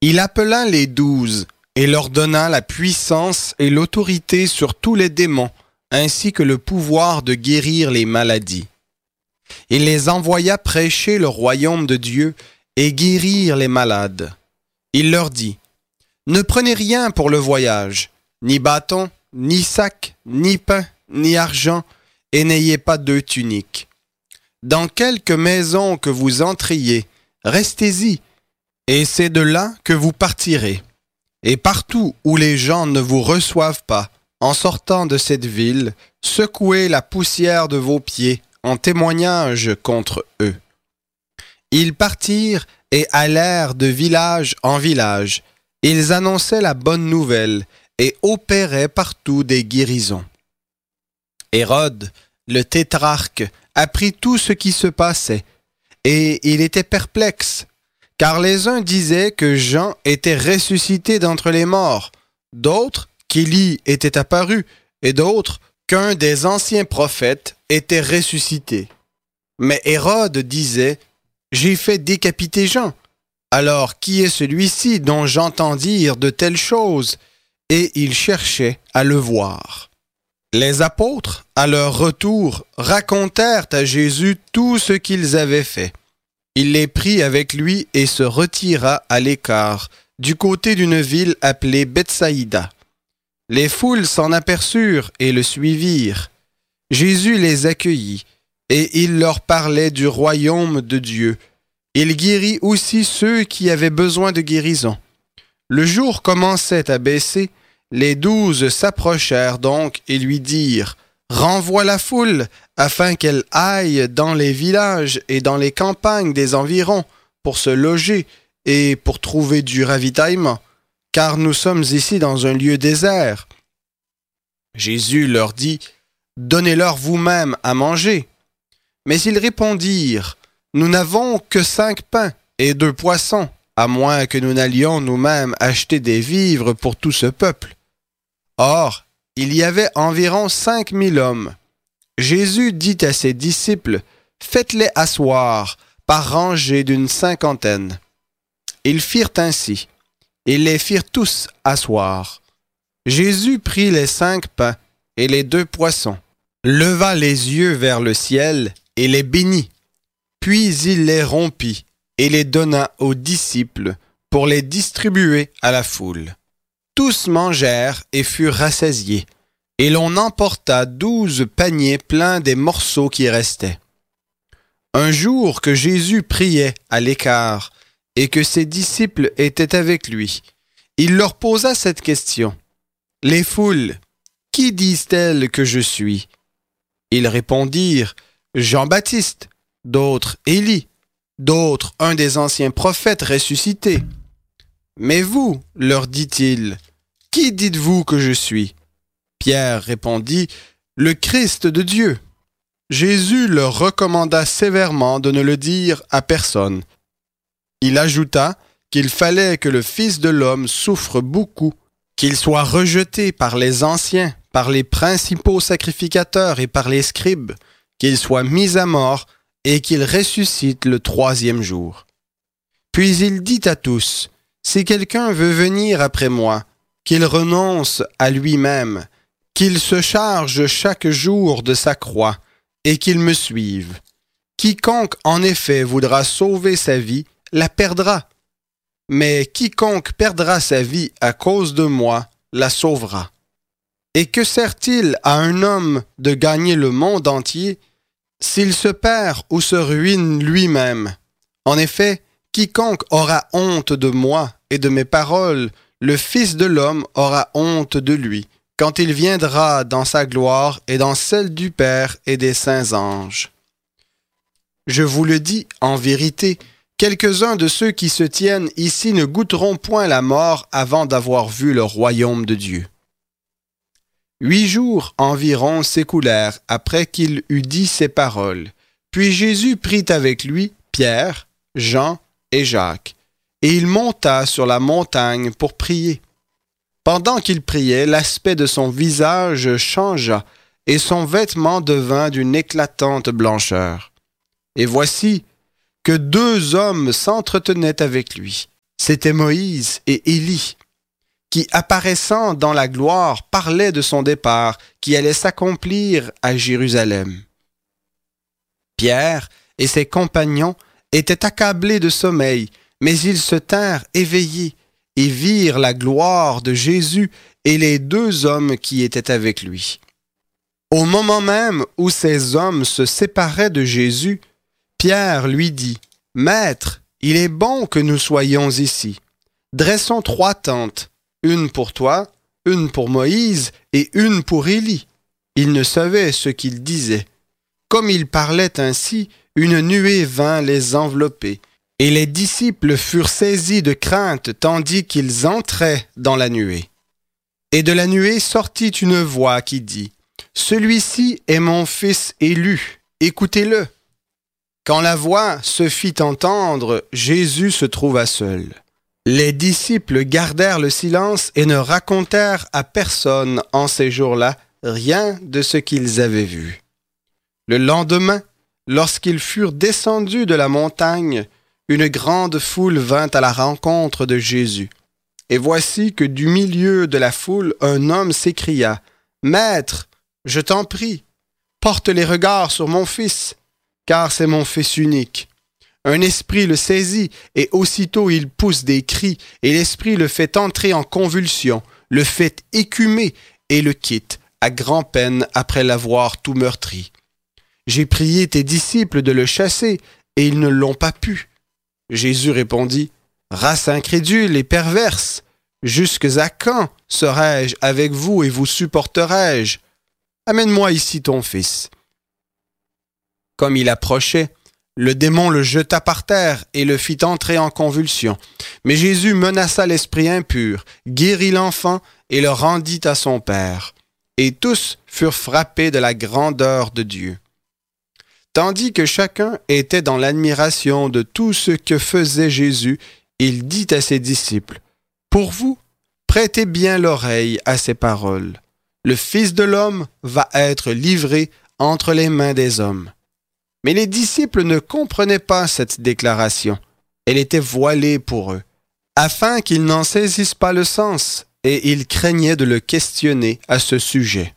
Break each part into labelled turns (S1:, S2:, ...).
S1: Il appela les 12 et leur donna la puissance et l'autorité sur tous les démons, ainsi que le pouvoir de guérir les maladies. Il les envoya prêcher le royaume de Dieu et guérir les malades. Il leur dit, « Ne prenez rien pour le voyage, ni bâton, ni sac, ni pain, ni argent, et n'ayez pas 2 tuniques. Dans quelque maison que vous entriez, restez-y, et c'est de là que vous partirez. Et partout où les gens ne vous reçoivent pas, en sortant de cette ville, secouez la poussière de vos pieds en témoignage contre eux. » Ils partirent et allèrent de village en village. Ils annonçaient la bonne nouvelle et opéraient partout des guérisons. Hérode, le tétrarque, apprit tout ce qui se passait, et il était perplexe, car les uns disaient que Jean était ressuscité d'entre les morts, d'autres qu'Élie était apparu, et d'autres qu'un des anciens prophètes était ressuscité. Mais Hérode disait, « J'ai fait décapiter Jean. Alors qui est celui-ci dont j'entends dire de telles choses? » Et il cherchait à le voir. Les apôtres, à leur retour, racontèrent à Jésus tout ce qu'ils avaient fait. Il les prit avec lui et se retira à l'écart, du côté d'une ville appelée Bethsaïda. Les foules s'en aperçurent et le suivirent. Jésus les accueillit, et il leur parlait du royaume de Dieu. Il guérit aussi ceux qui avaient besoin de guérison. Le jour commençait à baisser. Les 12 s'approchèrent donc et lui dirent, « Renvoie la foule, afin qu'elle aille dans les villages et dans les campagnes des environs pour se loger et pour trouver du ravitaillement, car nous sommes ici dans un lieu désert. » Jésus leur dit, « Donnez-leur vous-même à manger. » Mais ils répondirent, « Nous n'avons que 5 pains et 2 poissons, à moins que nous n'allions nous-mêmes acheter des vivres pour tout ce peuple. » Or, il y avait environ 5000 hommes. Jésus dit à ses disciples, « Faites-les asseoir par rangées d'une 50aine. » Ils firent ainsi. Ils les firent tous asseoir. Jésus prit les 5 pains et les 2 poissons, leva les yeux vers le ciel et les bénit. Puis il les rompit et les donna aux disciples pour les distribuer à la foule. Tous mangèrent et furent rassasiés, et l'on emporta 12 paniers pleins des morceaux qui restaient. Un jour que Jésus priait à l'écart et que ses disciples étaient avec lui, il leur posa cette question. « Les foules, qui disent-elles que je suis? » Ils répondirent, « Jean-Baptiste, d'autres Élie, d'autres un des anciens prophètes ressuscités. » Mais vous, leur dit-il, qui dites-vous que je suis? Pierre répondit, le Christ de Dieu. Jésus leur recommanda sévèrement de ne le dire à personne. Il ajouta qu'il fallait que le Fils de l'homme souffre beaucoup, qu'il soit rejeté par les anciens, par les principaux sacrificateurs et par les scribes, qu'il soit mis à mort et qu'il ressuscite le 3e jour. Puis il dit à tous, « Si quelqu'un veut venir après moi, qu'il renonce à lui-même, qu'il se charge chaque jour de sa croix et qu'il me suive. Quiconque en effet voudra sauver sa vie, la perdra. Mais quiconque perdra sa vie à cause de moi, la sauvera. Et que sert-il à un homme de gagner le monde entier s'il se perd ou se ruine lui-même? En effet, quiconque aura honte de moi et de mes paroles, le Fils de l'homme aura honte de lui, quand il viendra dans sa gloire et dans celle du Père et des saints anges. Je vous le dis en vérité, quelques-uns de ceux qui se tiennent ici ne goûteront point la mort avant d'avoir vu le royaume de Dieu. » 8 jours environ s'écoulèrent après qu'il eut dit ces paroles. Puis Jésus prit avec lui Pierre, Jean et Jacques, et il monta sur la montagne pour prier. Pendant qu'il priait, l'aspect de son visage changea, et son vêtement devint d'une éclatante blancheur. Et voici que 2 hommes s'entretenaient avec lui. C'étaient Moïse et Élie, qui, apparaissant dans la gloire, parlaient de son départ, qui allait s'accomplir à Jérusalem. Pierre et ses compagnons étaient accablés de sommeil, mais ils se tinrent éveillés et virent la gloire de Jésus et les deux hommes qui étaient avec lui. Au moment même où ces hommes se séparaient de Jésus, Pierre lui dit, « Maître, il est bon que nous soyons ici. Dressons 3 tentes, une pour toi, une pour Moïse et une pour Élie. » Il ne savait ce qu'il disait. Comme il parlait ainsi, une nuée vint les envelopper, et les disciples furent saisis de crainte tandis qu'ils entraient dans la nuée. Et de la nuée sortit une voix qui dit, « Celui-ci est mon fils élu, écoutez-le. » Quand la voix se fit entendre, Jésus se trouva seul. Les disciples gardèrent le silence et ne racontèrent à personne en ces jours-là rien de ce qu'ils avaient vu. Le lendemain, lorsqu'ils furent descendus de la montagne, une grande foule vint à la rencontre de Jésus. Et voici que du milieu de la foule, un homme s'écria, « Maître, je t'en prie, porte les regards sur mon fils, car c'est mon fils unique. Un esprit le saisit, et aussitôt il pousse des cris, et l'esprit le fait entrer en convulsion, le fait écumer, et le quitte, à grand-peine après l'avoir tout meurtri. J'ai prié tes disciples de le chasser, et ils ne l'ont pas pu. » Jésus répondit, « Race incrédule et perverse, jusques à quand serai-je avec vous et vous supporterai-je? Amène-moi ici ton fils. » Comme il approchait, le démon le jeta par terre et le fit entrer en convulsion. Mais Jésus menaça l'esprit impur, guérit l'enfant et le rendit à son père. Et tous furent frappés de la grandeur de Dieu. Tandis que chacun était dans l'admiration de tout ce que faisait Jésus, il dit à ses disciples, « Pour vous, prêtez bien l'oreille à ces paroles. Le Fils de l'homme va être livré entre les mains des hommes. » Mais les disciples ne comprenaient pas cette déclaration. Elle était voilée pour eux, afin qu'ils n'en saisissent pas le sens, et ils craignaient de le questionner à ce sujet.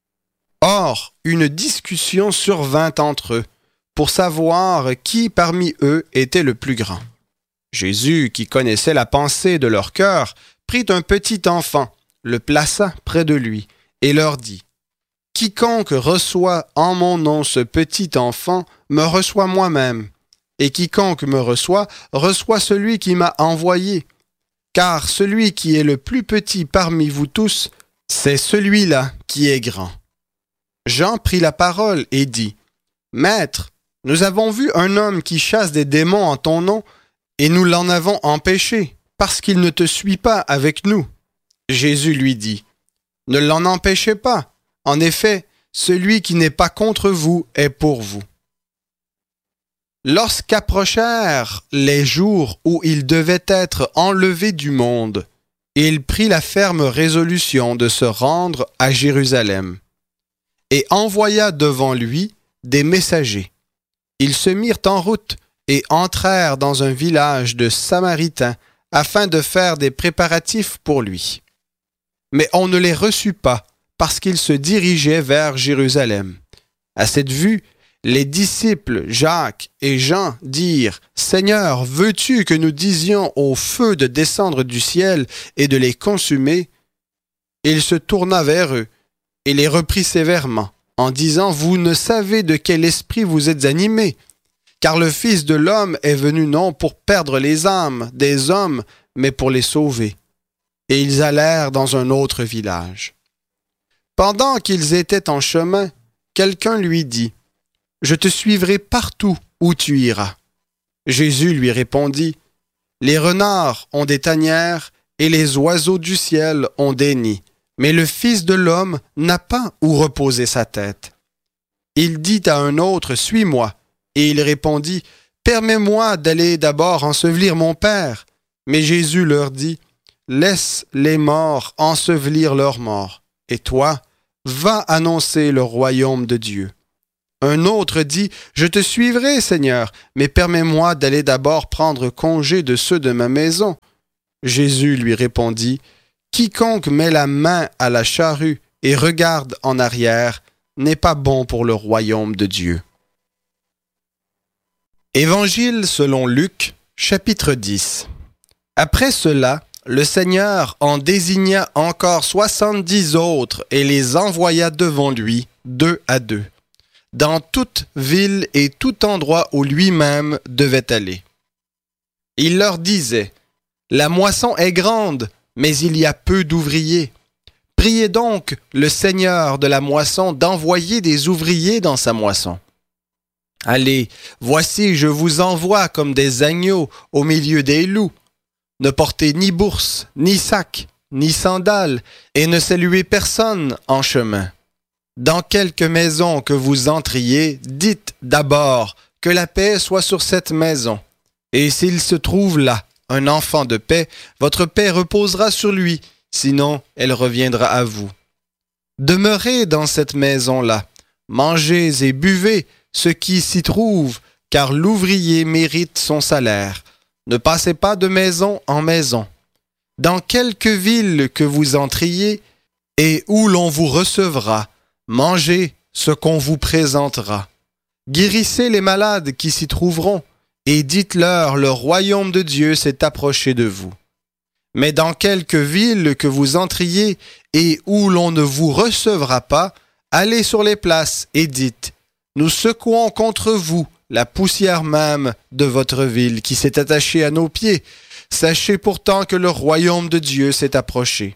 S1: Or, une discussion survint entre eux, pour savoir qui parmi eux était le plus grand. Jésus, qui connaissait la pensée de leur cœur, prit un petit enfant, le plaça près de lui, et leur dit, « Quiconque reçoit en mon nom ce petit enfant me reçoit moi-même, et quiconque me reçoit, reçoit celui qui m'a envoyé. Car celui qui est le plus petit parmi vous tous, c'est celui-là qui est grand. » Jean prit la parole et dit, « Maître, nous avons vu un homme qui chasse des démons en ton nom, et nous l'en avons empêché, parce qu'il ne te suit pas avec nous. » Jésus lui dit, « Ne l'en empêchez pas. En effet, celui qui n'est pas contre vous est pour vous. » Lorsqu'approchèrent les jours où il devait être enlevé du monde, il prit la ferme résolution de se rendre à Jérusalem et envoya devant lui des messagers. Ils se mirent en route et entrèrent dans un village de Samaritains afin de faire des préparatifs pour lui. Mais on ne les reçut pas parce qu'ils se dirigeaient vers Jérusalem. À cette vue, les disciples Jacques et Jean dirent, « Seigneur, veux-tu que nous disions au feu de descendre du ciel et de les consumer? » Il se tourna vers eux et les reprit sévèrement, en disant, « Vous ne savez de quel esprit vous êtes animés, car le Fils de l'homme est venu non pour perdre les âmes des hommes, mais pour les sauver. » Et ils allèrent dans un autre village. Pendant qu'ils étaient en chemin, quelqu'un lui dit, « Je te suivrai partout où tu iras. » Jésus lui répondit, « Les renards ont des tanières et les oiseaux du ciel ont des nids, mais le Fils de l'homme n'a pas où reposer sa tête. » Il dit à un autre, « Suis-moi. » Et il répondit, « Permets-moi d'aller d'abord ensevelir mon Père. » Mais Jésus leur dit, « Laisse les morts ensevelir leurs morts. Et toi, va annoncer le royaume de Dieu. » Un autre dit, « Je te suivrai, Seigneur, mais permets-moi d'aller d'abord prendre congé de ceux de ma maison. » Jésus lui répondit, « Quiconque met la main à la charrue et regarde en arrière n'est pas bon pour le royaume de Dieu. » Évangile selon Luc, chapitre 10. Après cela, le Seigneur en désigna encore 70 autres et les envoya devant lui, 2 à 2, dans toute ville et tout endroit où lui-même devait aller. Il leur disait, « La moisson est grande, mais il y a peu d'ouvriers. Priez donc le Seigneur de la moisson d'envoyer des ouvriers dans sa moisson. Allez, voici, je vous envoie comme des agneaux au milieu des loups. Ne portez ni bourse, ni sac, ni sandales, et ne saluez personne en chemin. Dans quelque maison que vous entriez, dites d'abord que la paix soit sur cette maison. Et s'il se trouve là un enfant de paix, votre paix reposera sur lui, sinon elle reviendra à vous. Demeurez dans cette maison-là, mangez et buvez ce qui s'y trouve, car l'ouvrier mérite son salaire. Ne passez pas de maison en maison. Dans quelque ville que vous entriez et où l'on vous recevra, mangez ce qu'on vous présentera. Guérissez les malades qui s'y trouveront, et dites-leur, le royaume de Dieu s'est approché de vous. Mais dans quelque ville que vous entriez et où l'on ne vous recevra pas, allez sur les places et dites, nous secouons contre vous la poussière même de votre ville qui s'est attachée à nos pieds. Sachez pourtant que le royaume de Dieu s'est approché.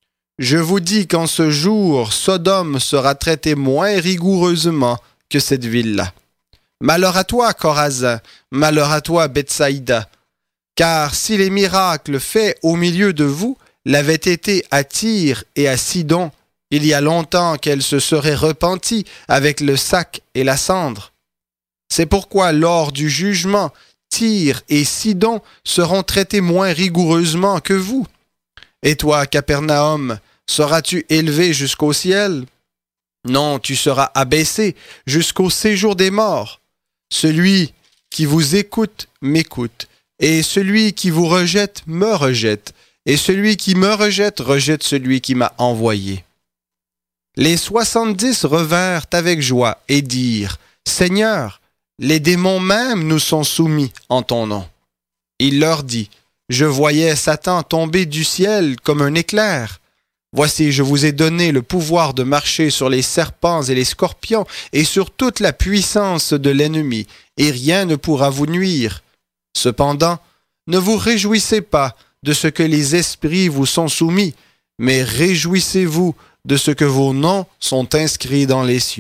S1: Je vous dis qu'en ce jour, Sodome sera traitée moins rigoureusement que cette ville-là. Malheur à toi, Chorazin, malheur à toi, Bethsaïda. Car si les miracles faits au milieu de vous l'avaient été à Tyr et à Sidon, il y a longtemps qu'elles se seraient repenties avec le sac et la cendre. C'est pourquoi lors du jugement, Tyr et Sidon seront traités moins rigoureusement que vous. Et toi, Capernaum, seras-tu élevé jusqu'au ciel? Non, tu seras abaissé jusqu'au séjour des morts. Celui qui vous écoute m'écoute, et celui qui vous rejette me rejette, et celui qui me rejette rejette celui qui m'a envoyé. Les 70 revinrent avec joie et dirent, « Seigneur, les démons même nous sont soumis en ton nom. » Il leur dit, « Je voyais Satan tomber du ciel comme un éclair. Voici, je vous ai donné le pouvoir de marcher sur les serpents et les scorpions et sur toute la puissance de l'ennemi, et rien ne pourra vous nuire. Cependant, ne vous réjouissez pas de ce que les esprits vous sont soumis, mais réjouissez-vous de ce que vos noms sont inscrits dans les cieux. »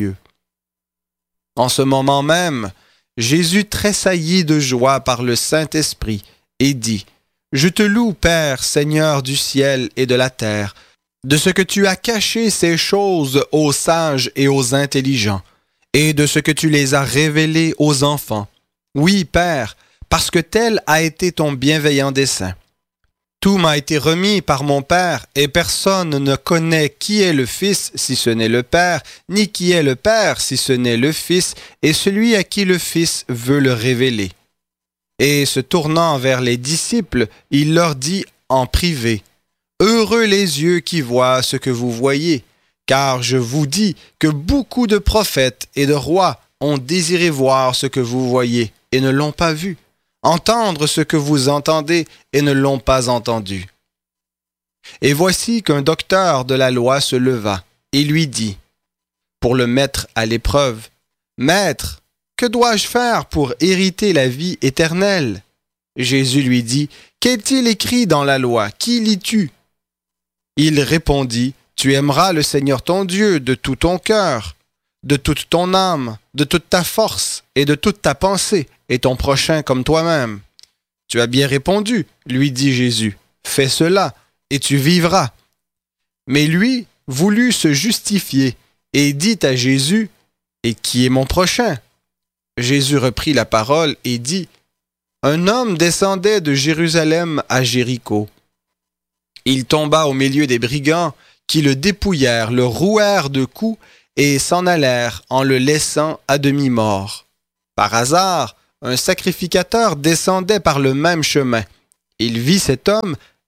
S1: En ce moment même, Jésus tressaillit de joie par le Saint-Esprit et dit, « Je te loue, Père, Seigneur du ciel et de la terre, de ce que tu as caché ces choses aux sages et aux intelligents, et de ce que tu les as révélées aux enfants. Oui, Père, parce que tel a été ton bienveillant dessein. Tout m'a été remis par mon Père, et personne ne connaît qui est le Fils si ce n'est le Père, ni qui est le Père si ce n'est le Fils, et celui à qui le Fils veut le révéler. » Et se tournant vers les disciples, il leur dit en privé, « Heureux les yeux qui voient ce que vous voyez, car je vous dis que beaucoup de prophètes et de rois ont désiré voir ce que vous voyez et ne l'ont pas vu, entendre ce que vous entendez et ne l'ont pas entendu. » Et voici qu'un docteur de la loi se leva et lui dit, pour le mettre à l'épreuve, « Maître, que dois-je faire pour hériter la vie éternelle? » Jésus lui dit, « Qu'est-il écrit dans la loi? Qui lis-tu? » Il répondit, « Tu aimeras le Seigneur ton Dieu de tout ton cœur, de toute ton âme, de toute ta force et de toute ta pensée, et ton prochain comme toi-même. » « Tu as bien répondu, lui dit Jésus, fais cela, et tu vivras. » Mais lui voulut se justifier, et dit à Jésus, « Et qui est mon prochain? » Jésus reprit la parole et dit, « Un homme descendait de Jérusalem à Jéricho. Il tomba au milieu des brigands qui le dépouillèrent, le rouèrent de coups et s'en allèrent en le laissant à demi-mort. Par hasard, un sacrificateur descendait par le même chemin. Il vit cet homme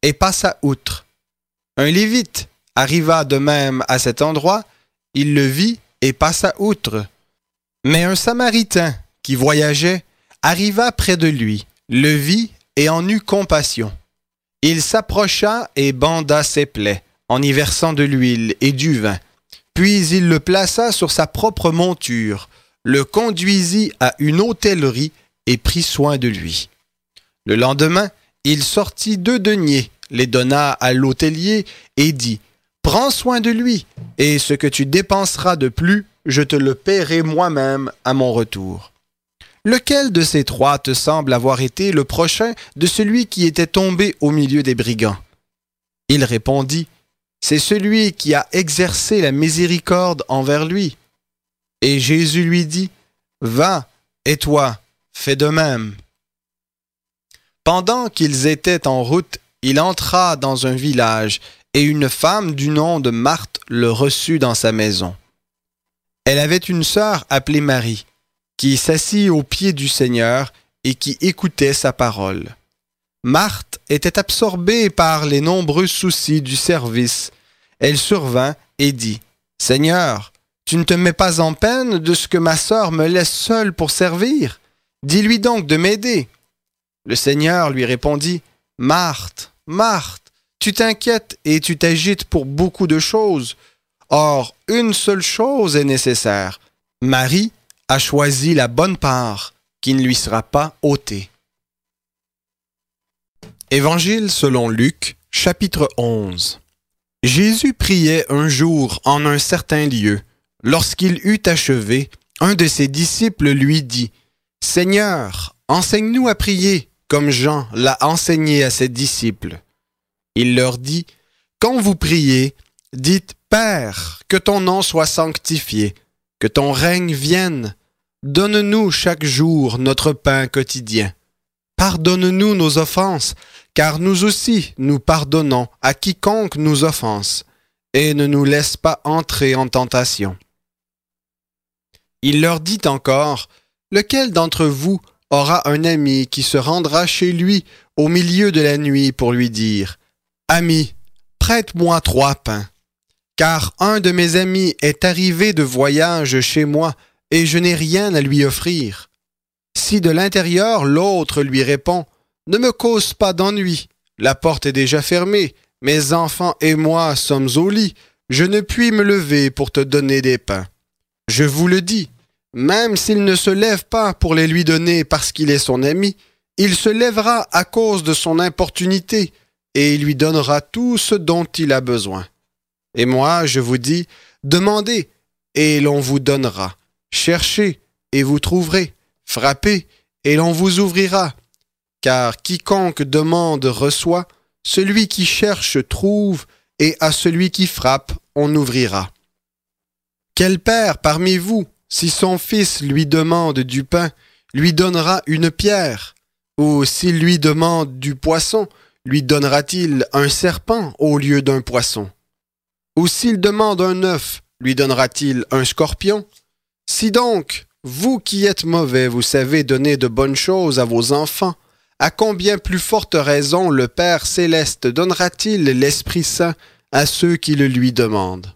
S1: et passa outre. Un Lévite arriva de même à cet endroit, il le vit et passa outre. Mais un Samaritain qui voyageait arriva près de lui, le vit et en eut compassion. Il s'approcha et banda ses plaies, en y versant de l'huile et du vin. Puis il le plaça sur sa propre monture, le conduisit à une hôtellerie et prit soin de lui. Le lendemain, il sortit 2 deniers, les donna à l'hôtelier et dit « Prends soin de lui, et ce que tu dépenseras de plus, je te le paierai moi-même à mon retour. » Lequel de ces 3 te semble avoir été le prochain de celui qui était tombé au milieu des brigands? Il répondit, c'est celui qui a exercé la miséricorde envers lui. Et Jésus lui dit, va, et toi, fais de même. Pendant qu'ils étaient en route, il entra dans un village, et une femme du nom de Marthe le reçut dans sa maison. Elle avait une sœur appelée Marie, qui s'assit aux pieds du Seigneur et qui écoutait sa parole. Marthe était absorbée par les nombreux soucis du service. Elle survint et dit, « Seigneur, tu ne te mets pas en peine de ce que ma sœur me laisse seule pour servir? Dis-lui donc de m'aider. » Le Seigneur lui répondit, « Marthe, Marthe, tu t'inquiètes et tu t'agites pour beaucoup de choses. Or, une seule chose est nécessaire. Marie a choisi la bonne part qui ne lui sera pas ôtée. » Évangile selon Luc, chapitre 11. Jésus priait un jour en un certain lieu. Lorsqu'il eut achevé, un de ses disciples lui dit, « Seigneur, enseigne-nous à prier, comme Jean l'a enseigné à ses disciples. » Il leur dit, « Quand vous priez, dites, Père, que ton nom soit sanctifié, que ton règne vienne. Donne-nous chaque jour notre pain quotidien. Pardonne-nous nos offenses, car nous aussi nous pardonnons à quiconque nous offense, et ne nous laisse pas entrer en tentation. » Il leur dit encore, « Lequel d'entre vous aura un ami qui se rendra chez lui au milieu de la nuit pour lui dire, « Ami, prête-moi 3 pains, car un de mes amis est arrivé de voyage chez moi et je n'ai rien à lui offrir. » Si de l'intérieur l'autre lui répond, « Ne me cause pas d'ennui, la porte est déjà fermée, mes enfants et moi sommes au lit, je ne puis me lever pour te donner des pains. » Je vous le dis, même s'il ne se lève pas pour les lui donner parce qu'il est son ami, il se lèvera à cause de son importunité et il lui donnera tout ce dont il a besoin. Et moi, je vous dis, demandez et l'on vous donnera, cherchez et vous trouverez, frappez et l'on vous ouvrira. Car quiconque demande reçoit, celui qui cherche trouve, et à celui qui frappe, on ouvrira. Quel père parmi vous, si son fils lui demande du pain, lui donnera une pierre? Ou s'il lui demande du poisson, lui donnera-t-il un serpent au lieu d'un poisson? Ou s'il demande un œuf, lui donnera-t-il un scorpion? Si donc, vous qui êtes mauvais, vous savez donner de bonnes choses à vos enfants, à combien plus forte raison le Père céleste donnera-t-il l'Esprit Saint à ceux qui le lui demandent?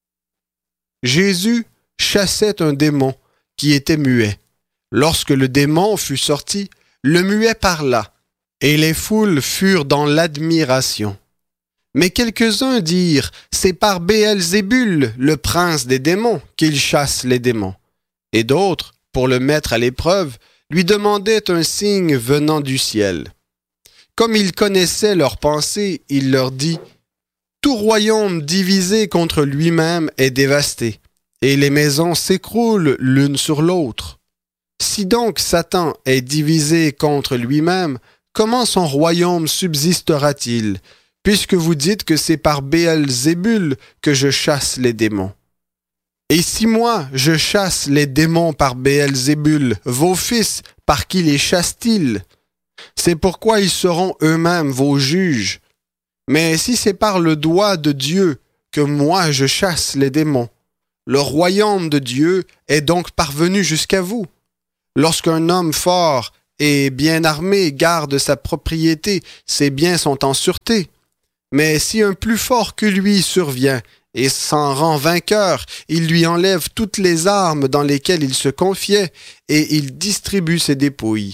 S1: Jésus chassait un démon qui était muet. Lorsque le démon fut sorti, le muet parla, et les foules furent dans l'admiration. Mais quelques-uns dirent, c'est par Béelzébul, le prince des démons, qu'il chasse les démons. Et d'autres, pour le mettre à l'épreuve, lui demandaient un signe venant du ciel. Comme il connaissait leurs pensées, il leur dit, « Tout royaume divisé contre lui-même est dévasté, et les maisons s'écroulent l'une sur l'autre. Si donc Satan est divisé contre lui-même, comment son royaume subsistera-t-il, puisque vous dites que c'est par Béelzébul que je chasse les démons? Et si moi, je chasse les démons par Béelzébul, vos fils, par qui les chassent-ils? C'est pourquoi ils seront eux-mêmes vos juges. Mais si c'est par le doigt de Dieu que moi je chasse les démons, le royaume de Dieu est donc parvenu jusqu'à vous. Lorsqu'un homme fort et bien armé garde sa propriété, ses biens sont en sûreté. Mais si un plus fort que lui survient et s'en rend vainqueur, il lui enlève toutes les armes dans lesquelles il se confiait et il distribue ses dépouilles.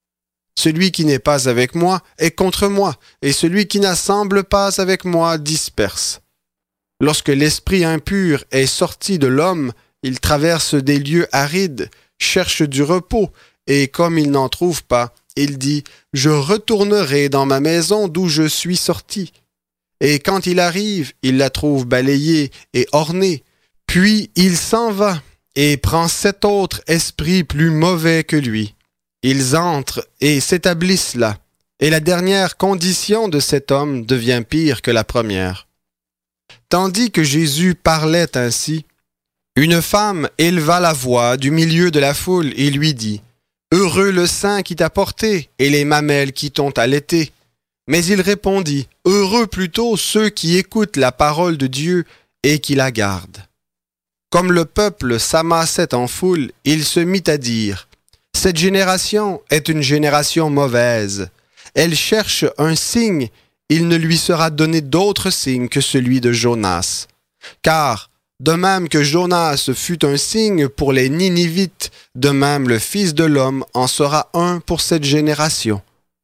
S1: Celui qui n'est pas avec moi est contre moi, et celui qui n'assemble pas avec moi disperse. Lorsque l'esprit impur est sorti de l'homme, il traverse des lieux arides, cherche du repos, et comme il n'en trouve pas, il dit « Je retournerai dans ma maison d'où je suis sorti ». Et quand il arrive, il la trouve balayée et ornée. Puis il s'en va et prend 7 autres esprits plus mauvais que lui. Ils entrent et s'établissent là. Et la dernière condition de cet homme devient pire que la première. Tandis que Jésus parlait ainsi, une femme éleva la voix du milieu de la foule et lui dit « Heureux le sein qui t'a porté et les mamelles qui t'ont allaité. » Mais il répondit « Heureux plutôt ceux qui écoutent la parole de Dieu et qui la gardent. » Comme le peuple s'amassait en foule, il se mit à dire « Cette génération est une génération mauvaise. Elle cherche un signe, il ne lui sera donné d'autre signe que celui de Jonas. Car, de même que Jonas fut un signe pour les Ninivites, de même le Fils de l'homme en sera un pour cette génération.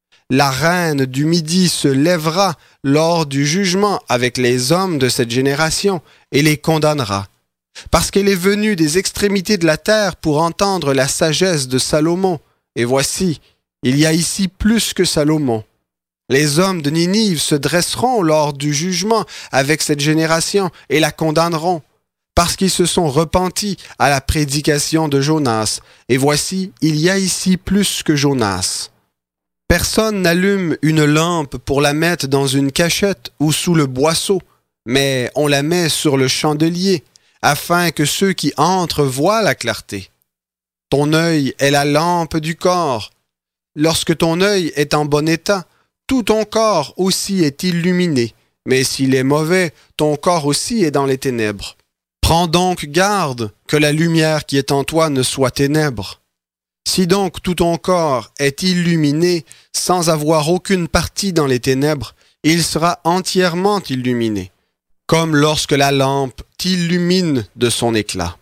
S1: La reine du Midi se lèvera lors du jugement avec les hommes de cette génération et les condamnera. Parce qu'elle est venue des extrémités de la terre pour entendre la sagesse de Salomon. Et voici, il y a ici plus que Salomon. Les hommes de Ninive se dresseront lors du jugement avec cette génération et la condamneront, parce qu'ils se sont repentis à la prédication de Jonas. Et voici, il y a ici plus que Jonas. Personne n'allume une lampe pour la mettre dans une cachette ou sous le boisseau, mais on la met sur le chandelier, afin que ceux qui entrent voient la clarté. Ton œil est la lampe du corps. Lorsque ton œil est en bon état, tout ton corps aussi est illuminé, mais s'il est mauvais, ton corps aussi est dans les ténèbres. Prends donc garde que la lumière qui est en toi ne soit ténèbres. Si donc tout ton corps est illuminé sans avoir aucune partie dans les ténèbres, il sera entièrement illuminé, comme lorsque la lampe t'illumine de son éclat.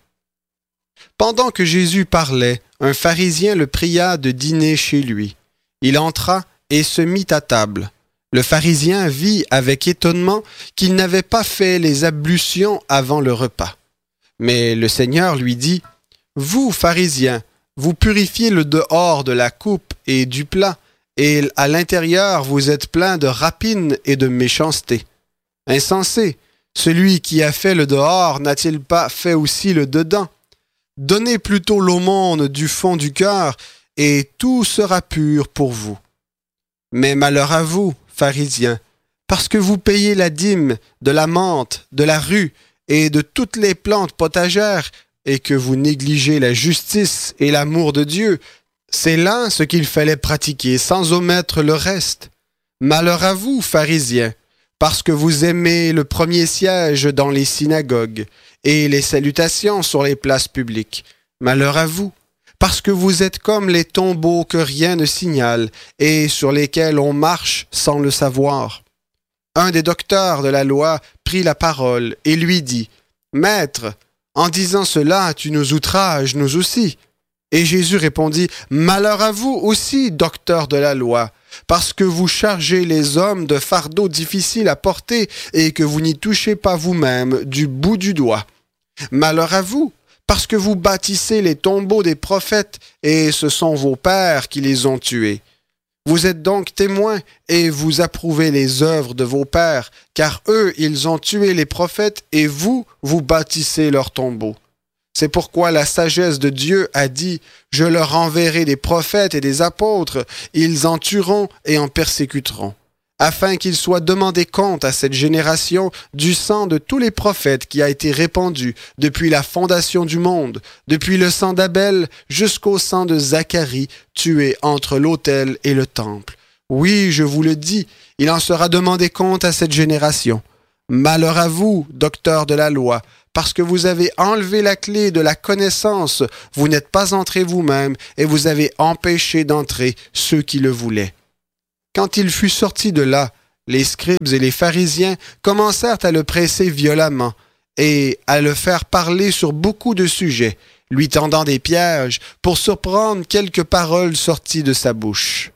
S1: Pendant que Jésus parlait, un pharisien le pria de dîner chez lui. Il entra et se mit à table. Le pharisien vit avec étonnement qu'il n'avait pas fait les ablutions avant le repas. Mais le Seigneur lui dit, « Vous, pharisiens, vous purifiez le dehors de la coupe et du plat, et à l'intérieur vous êtes pleins de rapine et de méchanceté. Insensé, celui qui a fait le dehors n'a-t-il pas fait aussi le dedans? Donnez plutôt l'aumône du fond du cœur, et tout sera pur pour vous. Mais malheur à vous, pharisiens, parce que vous payez la dîme de la menthe, de la rue et de toutes les plantes potagères, et que vous négligez la justice et l'amour de Dieu, c'est là ce qu'il fallait pratiquer, sans omettre le reste. Malheur à vous, pharisiens, parce que vous aimez le premier siège dans les synagogues et les salutations sur les places publiques. Malheur à vous, parce que vous êtes comme les tombeaux que rien ne signale et sur lesquels on marche sans le savoir. Un des docteurs de la loi prit la parole et lui dit, « Maître, en disant cela, tu nous outrages, nous aussi. » Et Jésus répondit, « Malheur à vous aussi, docteurs de la loi, parce que vous chargez les hommes de fardeaux difficiles à porter et que vous n'y touchez pas vous-même du bout du doigt. Malheur à vous, parce que vous bâtissez les tombeaux des prophètes et ce sont vos pères qui les ont tués. Vous êtes donc témoins et vous approuvez les œuvres de vos pères, car eux, ils ont tué les prophètes et vous, vous bâtissez leurs tombeaux. C'est pourquoi la sagesse de Dieu a dit « Je leur enverrai des prophètes et des apôtres, ils en tueront et en persécuteront, afin qu'il soit demandé compte à cette génération du sang de tous les prophètes qui a été répandu depuis la fondation du monde, depuis le sang d'Abel jusqu'au sang de Zacharie, tué entre l'autel et le temple. Oui, je vous le dis, il en sera demandé compte à cette génération. Malheur à vous, docteurs de la loi, parce que vous avez enlevé la clé de la connaissance, vous n'êtes pas entrés vous-même et vous avez empêché d'entrer ceux qui le voulaient. » Quand il fut sorti de là, les scribes et les pharisiens commencèrent à le presser violemment et à le faire parler sur beaucoup de sujets, lui tendant des pièges pour surprendre quelques paroles sorties de sa bouche.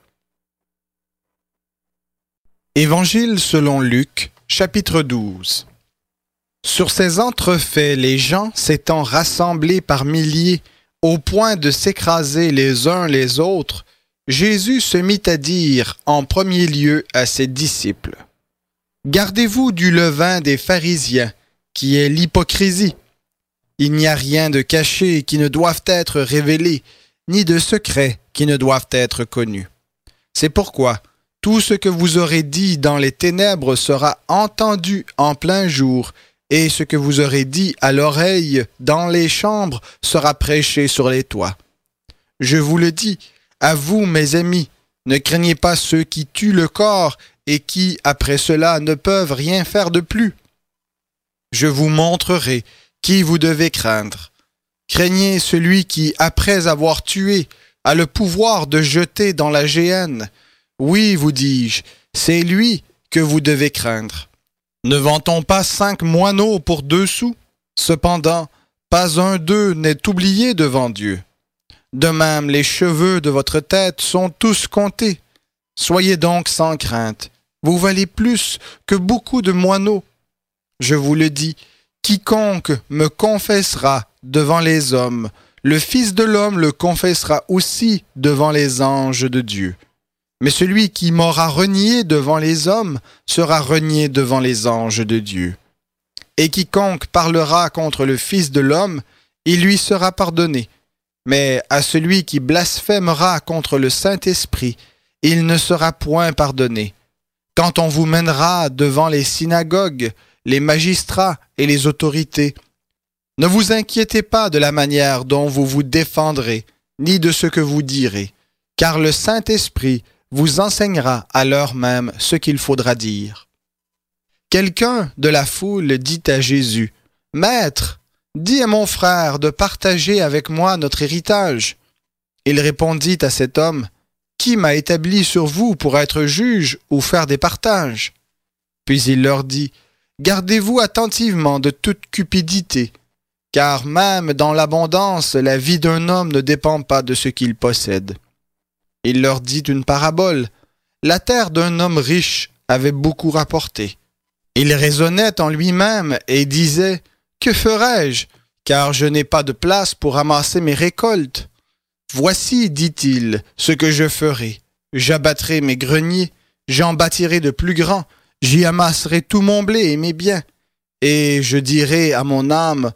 S1: Évangile selon Luc, chapitre 12. Sur ces entrefaits, les gens s'étant rassemblés par milliers, au point de s'écraser les uns les autres, Jésus se mit à dire en premier lieu à ses disciples, « Gardez-vous du levain des pharisiens, qui est l'hypocrisie. Il n'y a rien de caché qui ne doive être révélé, ni de secret qui ne doivent être connus. C'est pourquoi tout ce que vous aurez dit dans les ténèbres sera entendu en plein jour, et ce que vous aurez dit à l'oreille dans les chambres sera prêché sur les toits. Je vous le dis, à vous, mes amis, ne craignez pas ceux qui tuent le corps et qui, après cela, ne peuvent rien faire de plus. Je vous montrerai qui vous devez craindre. Craignez celui qui, après avoir tué, a le pouvoir de jeter dans la géhenne. Oui, vous dis-je, c'est lui que vous devez craindre. Ne vend-on pas 5 moineaux pour 2 sous? Cependant, pas un d'eux n'est oublié devant Dieu. De même, les cheveux de votre tête sont tous comptés. Soyez donc sans crainte. Vous valez plus que beaucoup de moineaux. Je vous le dis, quiconque me confessera devant les hommes, le Fils de l'homme le confessera aussi devant les anges de Dieu. Mais celui qui m'aura renié devant les hommes sera renié devant les anges de Dieu. Et quiconque parlera contre le Fils de l'homme, il lui sera pardonné. Mais à celui qui blasphémera contre le Saint-Esprit, il ne sera point pardonné. Quand on vous mènera devant les synagogues, les magistrats et les autorités, ne vous inquiétez pas de la manière dont vous vous défendrez, ni de ce que vous direz, car le Saint-Esprit vous enseignera à l'heure même ce qu'il faudra dire. Quelqu'un de la foule dit à Jésus, « Maître, dis à mon frère de partager avec moi notre héritage. » Il répondit à cet homme, « Qui m'a établi sur vous pour être juge ou faire des partages? » Puis il leur dit, « Gardez-vous attentivement de toute cupidité, car même dans l'abondance, la vie d'un homme ne dépend pas de ce qu'il possède. » Il leur dit une parabole. La terre d'un homme riche avait beaucoup rapporté. Il raisonnait en lui-même et disait, « Que ferai-je, car je n'ai pas de place pour amasser mes récoltes? Voici, dit-il, ce que je ferai. J'abattrai mes greniers, j'en bâtirai de plus grands, j'y amasserai tout mon blé et mes biens. Et je dirai à mon âme,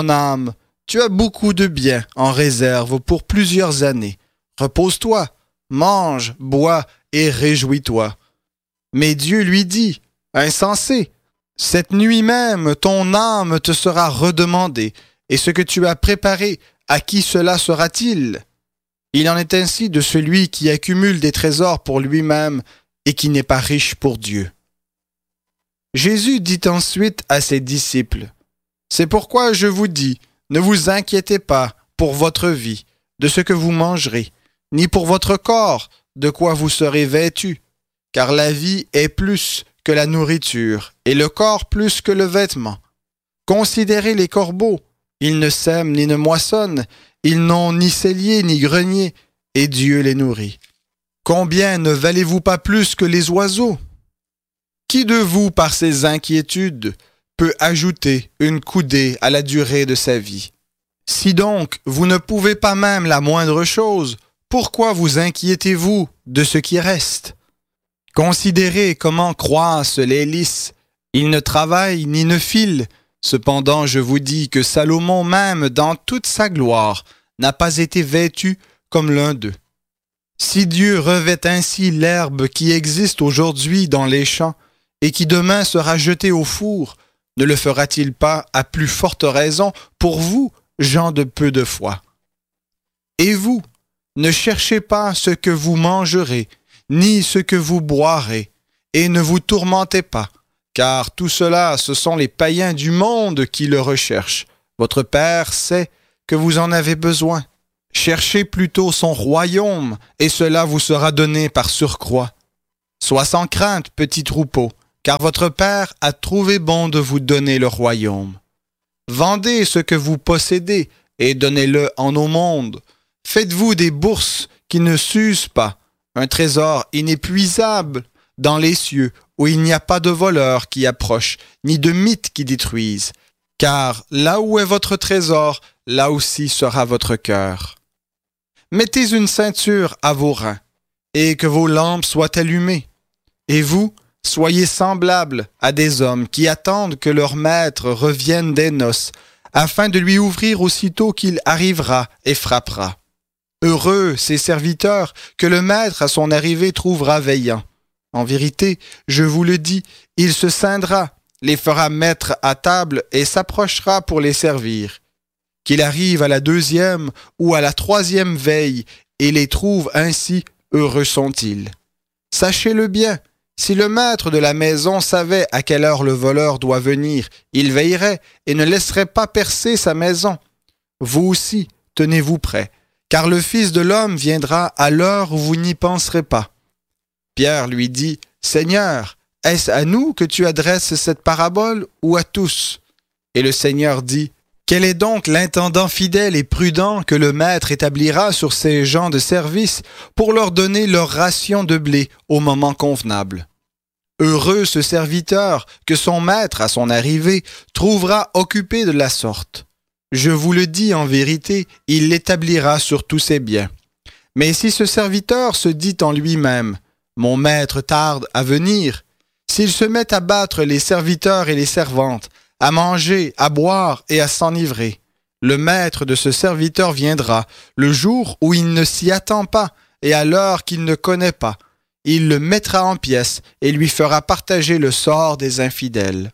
S1: tu as beaucoup de biens en réserve pour plusieurs années. Repose-toi, mange, bois et réjouis-toi. » Mais Dieu lui dit, « Insensé, cette nuit même ton âme te sera redemandée, et ce que tu as préparé, à qui cela sera-t-il? Il en est ainsi de celui qui accumule des trésors pour lui-même et qui n'est pas riche pour Dieu. » Jésus dit ensuite à ses disciples, « C'est pourquoi je vous dis, ne vous inquiétez pas pour votre vie, de ce que vous mangerez, ni pour votre corps, de quoi vous serez vêtus, car la vie est plus que la nourriture, et le corps plus que le vêtement. Considérez les corbeaux, ils ne sèment ni ne moissonnent, ils n'ont ni cellier ni grenier, et Dieu les nourrit. Combien ne valez-vous pas plus que les oiseaux? Qui de vous, par ses inquiétudes, peut ajouter une coudée à la durée de sa vie? Si donc vous ne pouvez pas même la moindre chose, pourquoi vous inquiétez-vous de ce qui reste? Considérez comment croissent les lys. Ils ne travaillent ni ne filent. Cependant, je vous dis que Salomon même, dans toute sa gloire, n'a pas été vêtu comme l'un d'eux. Si Dieu revêt ainsi l'herbe qui existe aujourd'hui dans les champs et qui demain sera jetée au four, ne le fera-t-il pas à plus forte raison pour vous, gens de peu de foi? Et vous, ne cherchez pas ce que vous mangerez, ni ce que vous boirez, et ne vous tourmentez pas, car tout cela, ce sont les païens du monde qui le recherchent. Votre Père sait que vous en avez besoin. Cherchez plutôt son royaume, et cela vous sera donné par surcroît. Sois sans crainte, petit troupeau, car votre Père a trouvé bon de vous donner le royaume. Vendez ce que vous possédez et donnez-le en aumône. Faites-vous des bourses qui ne s'usent pas, un trésor inépuisable dans les cieux, où il n'y a pas de voleurs qui approchent, ni de mythes qui détruisent. Car là où est votre trésor, là aussi sera votre cœur. Mettez une ceinture à vos reins, et que vos lampes soient allumées. Et vous, soyez semblables à des hommes qui attendent que leur maître revienne des noces, afin de lui ouvrir aussitôt qu'il arrivera et frappera. Heureux ces serviteurs que le maître à son arrivée trouvera veillant. En vérité, je vous le dis, il se scindra, les fera mettre à table et s'approchera pour les servir. Qu'il arrive à la 2e ou à la 3e veille et les trouve ainsi, heureux sont-ils. Sachez-le bien, si le maître de la maison savait à quelle heure le voleur doit venir, il veillerait et ne laisserait pas percer sa maison. Vous aussi, tenez-vous prêts, car le Fils de l'homme viendra à l'heure où vous n'y penserez pas. Pierre lui dit, « Seigneur, est-ce à nous que tu adresses cette parabole ou à tous ?» Et le Seigneur dit, « Quel est donc l'intendant fidèle et prudent que le maître établira sur ses gens de service pour leur donner leur ration de blé au moment convenable? Heureux ce serviteur que son maître, à son arrivée, trouvera occupé de la sorte. Je vous le dis en vérité, il l'établira sur tous ses biens. Mais si ce serviteur se dit en lui-même, « Mon maître tarde à venir », s'il se met à battre les serviteurs et les servantes, à manger, à boire et à s'enivrer, le maître de ce serviteur viendra le jour où il ne s'y attend pas et à l'heure qu'il ne connaît pas. Il le mettra en pièces et lui fera partager le sort des infidèles.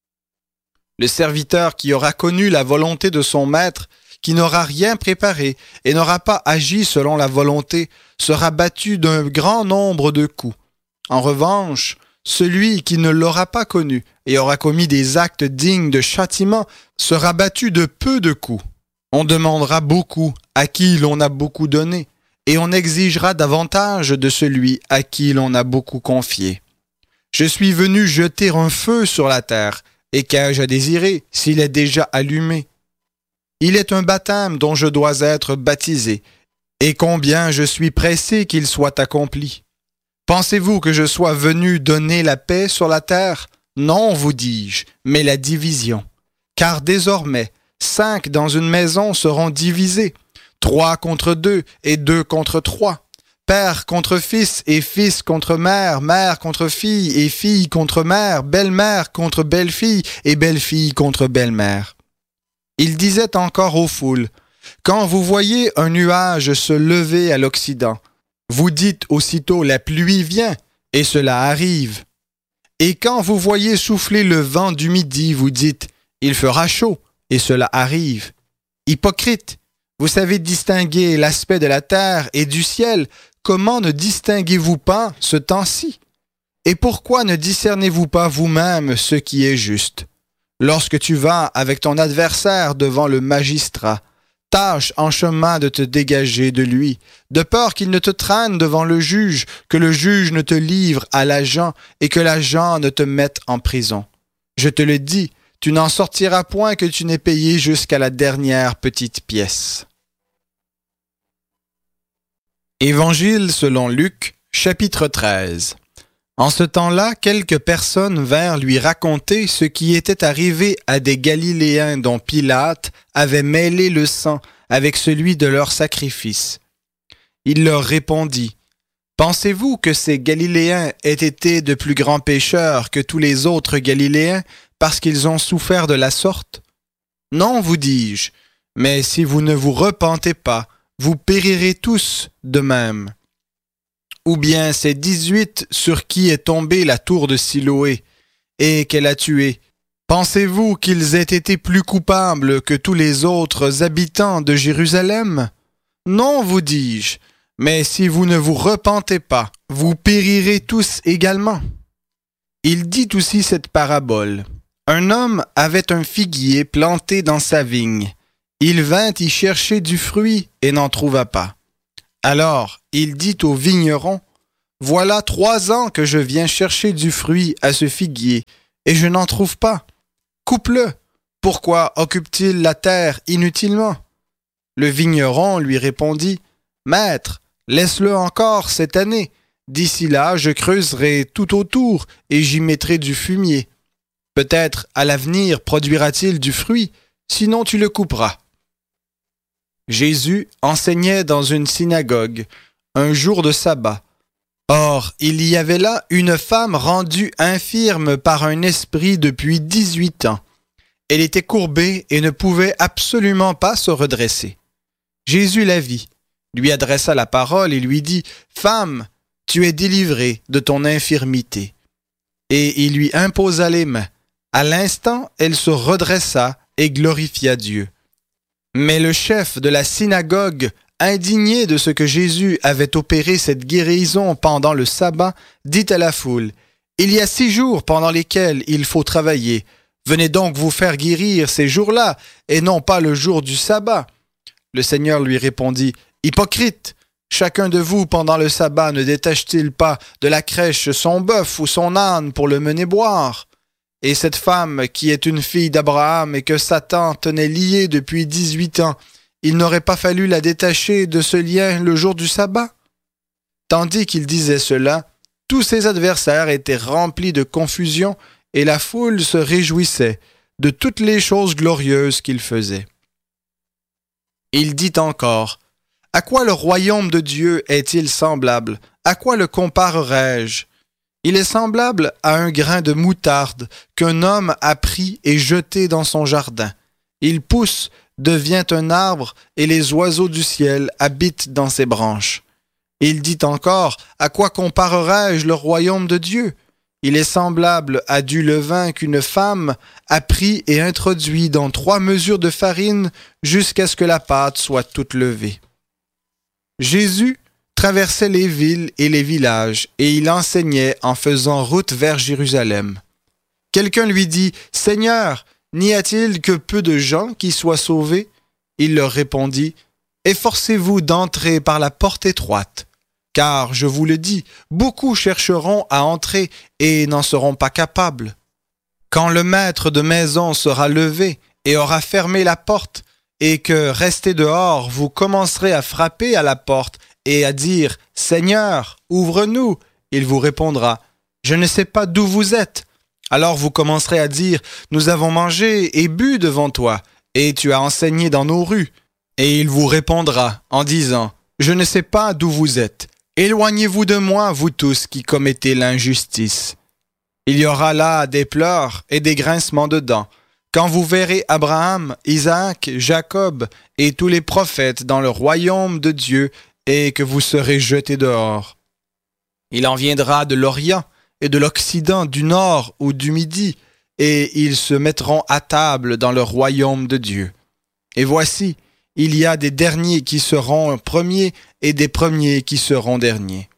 S1: Le serviteur qui aura connu la volonté de son maître, qui n'aura rien préparé et n'aura pas agi selon la volonté, sera battu d'un grand nombre de coups. En revanche, celui qui ne l'aura pas connu et aura commis des actes dignes de châtiment sera battu de peu de coups. On demandera beaucoup à qui l'on a beaucoup donné, et on exigera davantage de celui à qui l'on a beaucoup confié. Je suis venu jeter un feu sur la terre, et qu'ai-je à désirer s'il est déjà allumé? Il est un baptême dont je dois être baptisé, et combien je suis pressé qu'il soit accompli. Pensez-vous que je sois venu donner la paix sur la terre? Non, vous dis-je, mais la division. Car désormais, 5 dans une maison seront divisés, 3 contre 2 et 2 contre 3. Père contre fils et fils contre mère, mère contre fille et fille contre mère, belle-mère contre belle-fille et belle-fille contre belle-mère. Il disait encore aux foules, « Quand vous voyez un nuage se lever à l'Occident, vous dites aussitôt la pluie vient, et cela arrive. Et quand vous voyez souffler le vent du midi, vous dites il fera chaud, et cela arrive. Hypocrite, vous savez distinguer l'aspect de la terre et du ciel, comment ne distinguez-vous pas ce temps-ci? Et pourquoi ne discernez-vous pas vous-même ce qui est juste? Lorsque tu vas avec ton adversaire devant le magistrat, tâche en chemin de te dégager de lui, de peur qu'il ne te traîne devant le juge, que le juge ne te livre à l'agent et que l'agent ne te mette en prison. Je te le dis, tu n'en sortiras point que tu n'aies payé jusqu'à la dernière petite pièce. Évangile selon Luc, chapitre 13. En ce temps-là, quelques personnes vinrent lui raconter ce qui était arrivé à des Galiléens dont Pilate avait mêlé le sang avec celui de leur sacrifice. Il leur répondit, « Pensez-vous que ces Galiléens aient été de plus grands pécheurs que tous les autres Galiléens parce qu'ils ont souffert de la sorte? Non, vous dis-je, mais si vous ne vous repentez pas, vous périrez tous de même. Ou bien ces 18 sur qui est tombée la tour de Siloé et qu'elle a tué. Pensez-vous qu'ils aient été plus coupables que tous les autres habitants de Jérusalem? Non, vous dis-je, mais si vous ne vous repentez pas, vous périrez tous également. » Il dit aussi cette parabole. Un homme avait un figuier planté dans sa vigne. Il vint y chercher du fruit et n'en trouva pas. Alors, il dit au vigneron, « Voilà 3 ans que je viens chercher du fruit à ce figuier, et je n'en trouve pas. Coupe-le. Pourquoi occupe-t-il la terre inutilement? Le vigneron lui répondit, Maître, laisse-le encore cette année. D'ici là, je creuserai tout autour et j'y mettrai du fumier. Peut-être à l'avenir produira-t-il du fruit, sinon tu le couperas. Jésus enseignait dans une synagogue, un jour de sabbat. Or, il y avait là une femme rendue infirme par un esprit depuis 18 ans. Elle était courbée et ne pouvait absolument pas se redresser. Jésus la vit, lui adressa la parole et lui dit « Femme, tu es délivrée de ton infirmité. » Et il lui imposa les mains. À l'instant, elle se redressa et glorifia Dieu. Mais le chef de la synagogue, indigné de ce que Jésus avait opéré cette guérison pendant le sabbat, dit à la foule, « Il y a 6 jours pendant lesquels il faut travailler. Venez donc vous faire guérir ces jours-là, et non pas le jour du sabbat. » Le Seigneur lui répondit, « Hypocrite, chacun de vous pendant le sabbat ne détache-t-il pas de la crèche son bœuf ou son âne pour le mener boire? Et cette femme qui est une fille d'Abraham et que Satan tenait liée depuis 18 ans, il n'aurait pas fallu la détacher de ce lien le jour du sabbat? » Tandis qu'il disait cela, tous ses adversaires étaient remplis de confusion et la foule se réjouissait de toutes les choses glorieuses qu'il faisait. Il dit encore, « À quoi le royaume de Dieu est-il semblable? À quoi le comparerai-je? Il est semblable à un grain de moutarde qu'un homme a pris et jeté dans son jardin. Il pousse, devient un arbre, et les oiseaux du ciel habitent dans ses branches. » Il dit encore, « À quoi comparerai-je le royaume de Dieu? Il est semblable à du levain qu'une femme a pris et introduit dans 3 mesures de farine jusqu'à ce que la pâte soit toute levée. » Jésus traversait les villes et les villages et il enseignait en faisant route vers Jérusalem. Quelqu'un lui dit, « Seigneur, n'y a-t-il que peu de gens qui soient sauvés? » Il leur répondit, « Efforcez-vous d'entrer par la porte étroite. Car, je vous le dis, beaucoup chercheront à entrer et n'en seront pas capables. Quand le maître de maison sera levé et aura fermé la porte, et que, resté dehors, vous commencerez à frapper à la porte et à dire « Seigneur, ouvre-nous », il vous répondra « Je ne sais pas d'où vous êtes. » Alors vous commencerez à dire « Nous avons mangé et bu devant toi, et tu as enseigné dans nos rues. » Et il vous répondra en disant « Je ne sais pas d'où vous êtes. Éloignez-vous de moi, vous tous qui commettez l'injustice. » Il y aura là des pleurs et des grincements de dents, quand vous verrez Abraham, Isaac, Jacob et tous les prophètes dans le royaume de Dieu et que vous serez jetés dehors. Il en viendra de l'Orient et de l'Occident, du Nord ou du Midi, et ils se mettront à table dans le royaume de Dieu. Et voici, il y a des derniers qui seront premiers et des premiers qui seront derniers.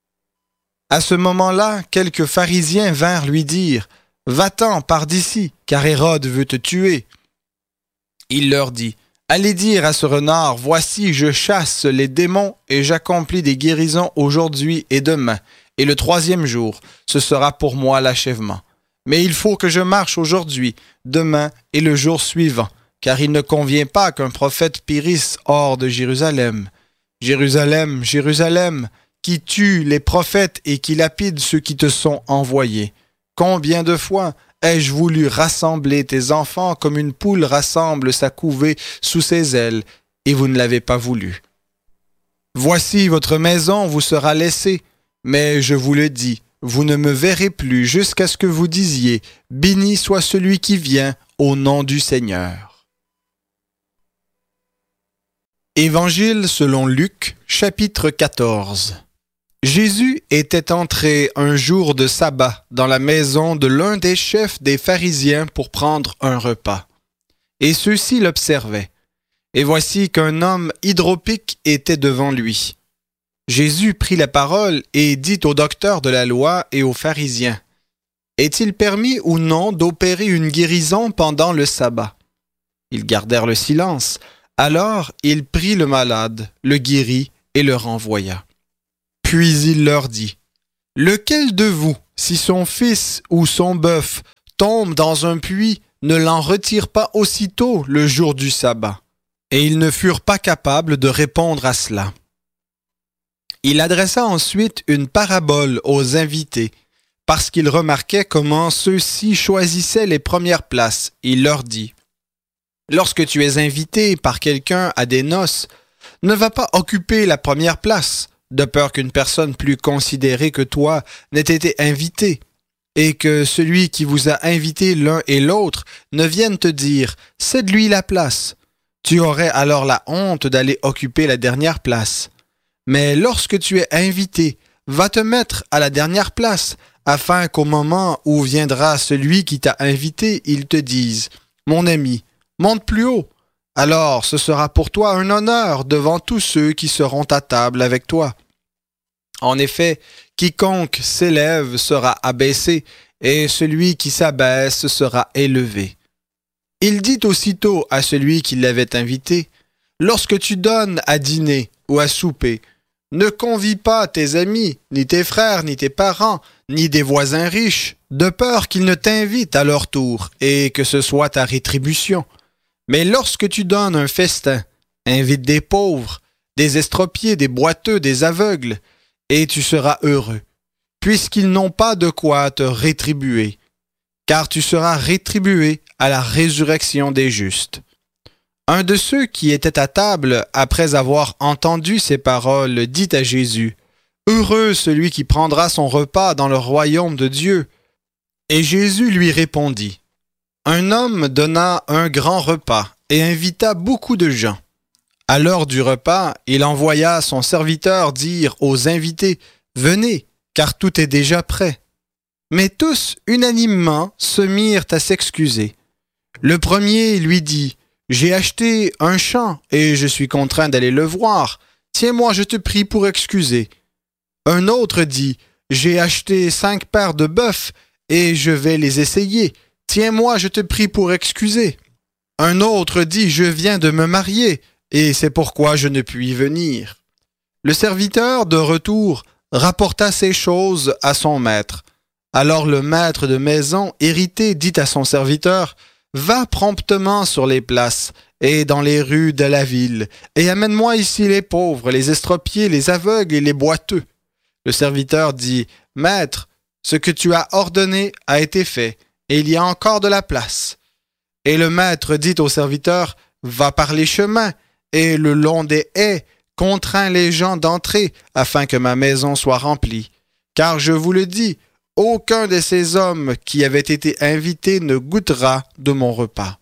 S1: À ce moment-là, quelques pharisiens vinrent lui dire « Va-t'en par d'ici, car Hérode veut te tuer. » Il leur dit « Allez dire à ce renard, voici, je chasse les démons et j'accomplis des guérisons aujourd'hui et demain, et le 3e jour, ce sera pour moi l'achèvement. Mais il faut que je marche aujourd'hui, demain et le jour suivant, car il ne convient pas qu'un prophète périsse hors de Jérusalem. Jérusalem, Jérusalem, qui tue les prophètes et qui lapide ceux qui te sont envoyés. Combien de fois ai-je voulu rassembler tes enfants comme une poule rassemble sa couvée sous ses ailes, et vous ne l'avez pas voulu. Voici votre maison vous sera laissée, mais je vous le dis, vous ne me verrez plus jusqu'à ce que vous disiez, béni soit celui qui vient au nom du Seigneur. Évangile selon Luc, chapitre 14. Jésus était entré un jour de sabbat dans la maison de l'un des chefs des pharisiens pour prendre un repas. Et ceux-ci l'observaient. Et voici qu'un homme hydropique était devant lui. Jésus prit la parole et dit aux docteurs de la loi et aux pharisiens, « Est-il permis ou non d'opérer une guérison pendant le sabbat? » Ils gardèrent le silence. Alors il prit le malade, le guérit et le renvoya. Puis il leur dit, Lequel de vous, si son fils ou son bœuf tombe dans un puits, ne l'en retire pas aussitôt le jour du sabbat? Et ils ne furent pas capables de répondre à cela. Il adressa ensuite une parabole aux invités, parce qu'il remarquait comment ceux-ci choisissaient les premières places. Il leur dit: lorsque tu es invité par quelqu'un à des noces, ne va pas occuper la première place, de peur qu'une personne plus considérée que toi n'ait été invitée, et que celui qui vous a invité l'un et l'autre ne vienne te dire: cède-lui la place. Tu aurais alors la honte d'aller occuper la dernière place. Mais lorsque tu es invité, va te mettre à la dernière place, afin qu'au moment où viendra celui qui t'a invité, il te dise: mon ami, monte plus haut. Alors ce sera pour toi un honneur devant tous ceux qui seront à table avec toi. En effet, quiconque s'élève sera abaissé, et celui qui s'abaisse sera élevé. Il dit aussitôt à celui qui l'avait invité: lorsque tu donnes à dîner ou à souper, ne convie pas tes amis, ni tes frères, ni tes parents, ni des voisins riches, de peur qu'ils ne t'invitent à leur tour, et que ce soit ta rétribution. Mais lorsque tu donnes un festin, invite des pauvres, des estropiés, des boiteux, des aveugles, et tu seras heureux, puisqu'ils n'ont pas de quoi te rétribuer, car tu seras rétribué à la résurrection des justes. Un de ceux qui étaient à table, après avoir entendu ces paroles, dit à Jésus: heureux celui qui prendra son repas dans le royaume de Dieu. Et Jésus lui répondit: un homme donna un grand repas et invita beaucoup de gens. À l'heure du repas, il envoya son serviteur dire aux invités: venez, car tout est déjà prêt. Mais tous, unanimement, se mirent à s'excuser. Le premier lui dit: j'ai acheté un champ et je suis contraint d'aller le voir. Tiens-moi, je te prie, pour excuser. Un autre dit: j'ai acheté 5 paires de bœufs et je vais les essayer. Tiens-moi, je te prie, pour excuser. Un autre dit: je viens de me marier et c'est pourquoi je ne puis venir. Le serviteur, de retour, rapporta ces choses à son maître. Alors le maître de maison, irrité, dit à son serviteur: va promptement sur les places et dans les rues de la ville, et amène-moi ici les pauvres, les estropiés, les aveugles et les boiteux. Le serviteur dit: maître, ce que tu as ordonné a été fait, et il y a encore de la place. Et le maître dit au serviteur: va par les chemins, et le long des haies, contrains les gens d'entrer, afin que ma maison soit remplie. Car je vous le dis, aucun de ces hommes qui avaient été invités ne goûtera de mon repas.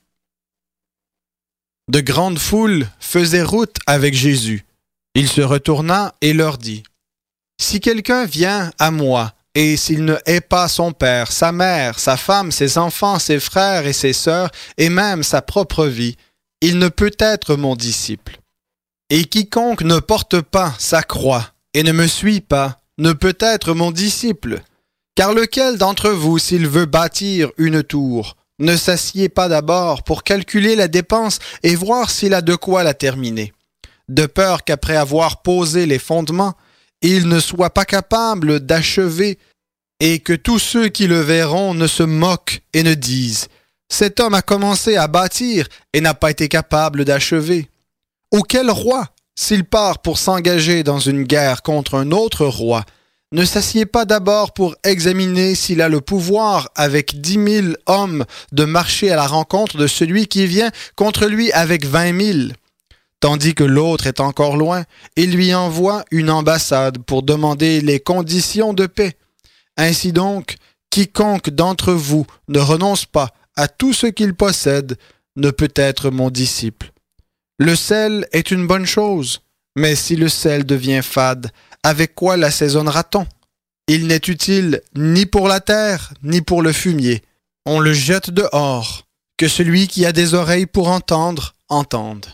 S1: De grandes foules faisaient route avec Jésus. Il se retourna et leur dit: si quelqu'un vient à moi, et s'il ne hait pas son père, sa mère, sa femme, ses enfants, ses frères et ses sœurs, et même sa propre vie, il ne peut être mon disciple. Et quiconque ne porte pas sa croix et ne me suit pas, ne peut être mon disciple. Car lequel d'entre vous, s'il veut bâtir une tour, ne s'assied pas d'abord pour calculer la dépense et voir s'il a de quoi la terminer, de peur qu'après avoir posé les fondements, il ne soit pas capable d'achever, et que tous ceux qui le verront ne se moquent et ne disent: cet homme a commencé à bâtir et n'a pas été capable d'achever. Ou quel roi, s'il part pour s'engager dans une guerre contre un autre roi, ne s'assied pas d'abord pour examiner s'il a le pouvoir avec 10 000 hommes de marcher à la rencontre de celui qui vient contre lui avec 20 000? Tandis que l'autre est encore loin, il lui envoie une ambassade pour demander les conditions de paix. Ainsi donc, quiconque d'entre vous ne renonce pas à tout ce qu'il possède ne peut être mon disciple. Le sel est une bonne chose, mais si le sel devient fade, avec quoi l'assaisonnera-t-on? Il n'est utile ni pour la terre, ni pour le fumier. On le jette dehors. Que celui qui a des oreilles pour entendre, entende.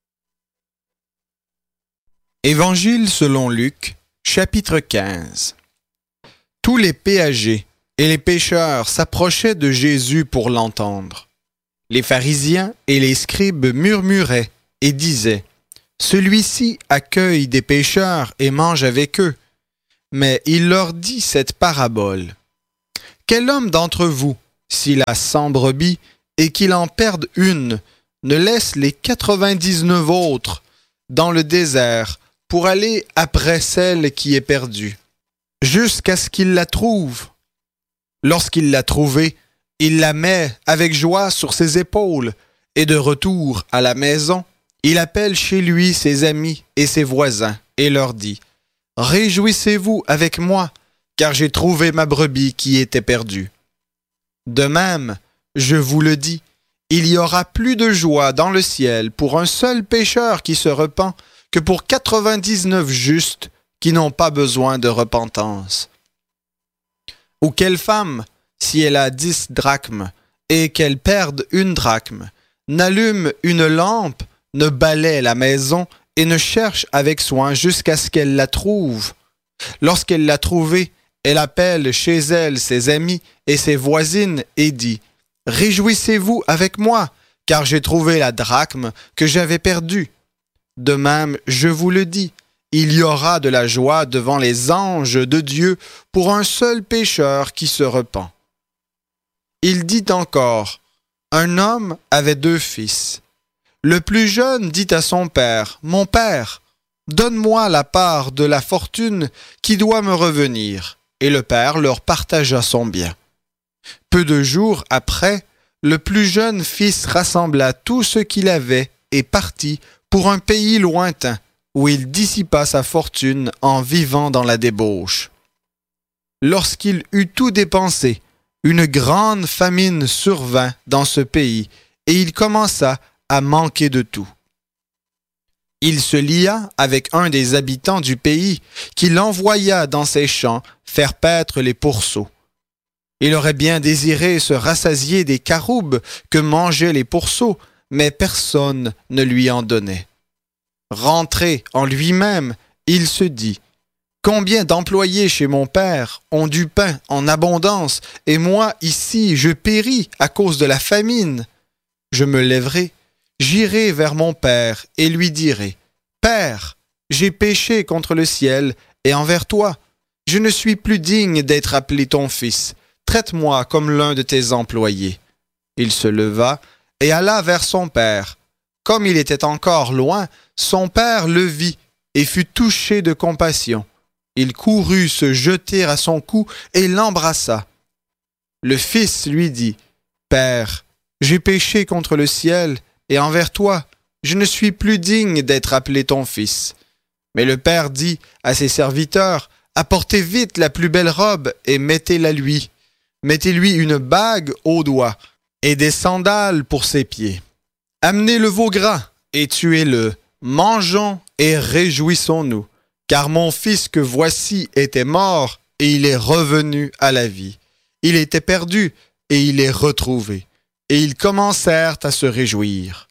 S1: Évangile selon Luc, chapitre 15. Tous les péagers et les pécheurs s'approchaient de Jésus pour l'entendre. Les pharisiens et les scribes murmuraient et disaient: celui-ci accueille des pécheurs et mange avec eux. Mais il leur dit cette parabole. Quel homme d'entre vous, s'il a 100 brebis et qu'il en perde une, ne laisse les 99 autres dans le désert pour aller après celle qui est perdue, jusqu'à ce qu'il la trouve? Lorsqu'il l'a trouvée, il la met avec joie sur ses épaules, et de retour à la maison, il appelle chez lui ses amis et ses voisins, et leur dit: « Réjouissez-vous avec moi, car j'ai trouvé ma brebis qui était perdue. » De même, je vous le dis, il y aura plus de joie dans le ciel pour un seul pécheur qui se repent que pour 99 justes qui n'ont pas besoin de repentance. Ou quelle femme, si elle a 10 drachmes et qu'elle perde une drachme, n'allume une lampe, ne balaie la maison et ne cherche avec soin jusqu'à ce qu'elle la trouve? Lorsqu'elle l'a trouvée, elle appelle chez elle ses amis et ses voisines et dit: « Réjouissez-vous avec moi, car j'ai trouvé la drachme que j'avais perdue. » De même, je vous le dis, il y aura de la joie devant les anges de Dieu pour un seul pécheur qui se repent. Il dit encore: un homme avait 2 fils. Le plus jeune dit à son père: « Mon père, donne-moi la part de la fortune qui doit me revenir. » Et le père leur partagea son bien. Peu de jours après, le plus jeune fils rassembla tout ce qu'il avait et partit pour un pays lointain, où il dissipa sa fortune en vivant dans la débauche. Lorsqu'il eut tout dépensé, une grande famine survint dans ce pays, et il commença à manquer de tout. Il se lia avec un des habitants du pays, qui l'envoya dans ses champs faire paître les pourceaux. Il aurait bien désiré se rassasier des caroubes que mangeaient les pourceaux, mais personne ne lui en donnait. Rentré en lui-même, il se dit: « Combien d'employés chez mon père ont du pain en abondance, et moi, ici, je péris à cause de la famine. Je me lèverai, j'irai vers mon père et lui dirai: « Père, j'ai péché contre le ciel et envers toi. Je ne suis plus digne d'être appelé ton fils. Traite-moi comme l'un de tes employés. » Il se leva et alla vers son père. Comme il était encore loin, son père le vit et fut touché de compassion. Il courut se jeter à son cou et l'embrassa. Le fils lui dit: « Père, j'ai péché contre le ciel et envers toi. Je ne suis plus digne d'être appelé ton fils. » Mais le père dit à ses serviteurs: « Apportez vite la plus belle robe et mettez-la lui. Mettez-lui une bague au doigt et des sandales pour ses pieds. Amenez le veau gras et tuez-le. Mangeons et réjouissons-nous, car mon fils que voici était mort et il est revenu à la vie. Il était perdu et il est retrouvé. » Et ils commencèrent à se réjouir.